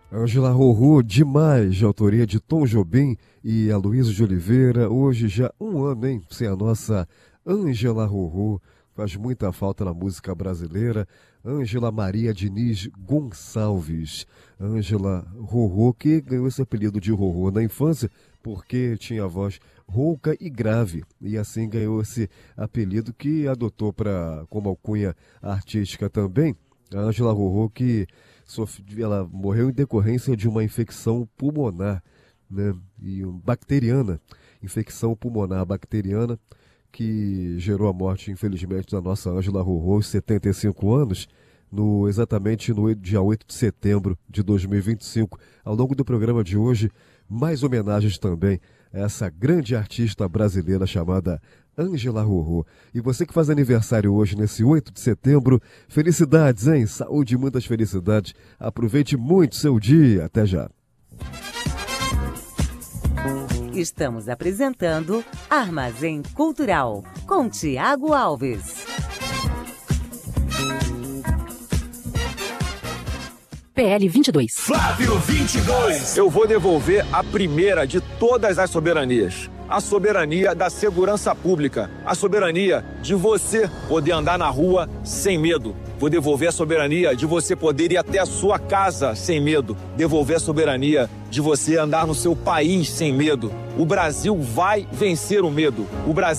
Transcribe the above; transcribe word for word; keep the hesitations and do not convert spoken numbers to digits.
Ângela Rorô, demais, de autoria de Tom Jobim e Aloysio de Oliveira. Hoje já um ano, hein, sem a nossa Ângela Rorô. Faz muita falta na música brasileira. Ângela Maria Diniz Gonçalves. Ângela Rorô, que ganhou esse apelido de Rorô na infância porque tinha a voz rouca e grave. E assim ganhou esse apelido que adotou pra, como alcunha artística também. A Ângela Rorô, que ela morreu em decorrência de uma infecção pulmonar, né, e um, bacteriana, infecção pulmonar bacteriana, que gerou a morte, infelizmente, da nossa Ângela Rorô, aos setenta e cinco anos, no, exatamente no dia oito de setembro de dois mil e vinte e cinco. Ao longo do programa de hoje, mais homenagens também a essa grande artista brasileira chamada Ângela Rorô. E você que faz aniversário hoje, nesse oito de setembro, felicidades, hein? Saúde e muitas felicidades. Aproveite muito seu dia. Até já. Estamos apresentando Armazém Cultural, com Tiago Alves. P L vinte e dois. Flávio vinte e dois. Eu vou devolver a primeira de todas as soberanias. A soberania da segurança pública. A soberania de você poder andar na rua sem medo. Vou devolver a soberania de você poder ir até a sua casa sem medo. Devolver a soberania de você andar no seu país sem medo. O Brasil vai vencer o medo. O Brasil